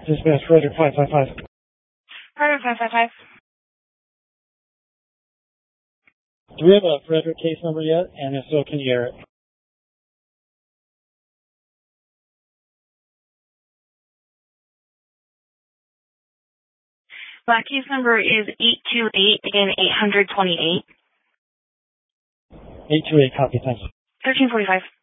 Dispatch, Frederick 555. Frederick 555. Do we have a Frederick case number yet? And if so, can you air it? Black case number is 828 and 828. 828, copy, thanks. 1345.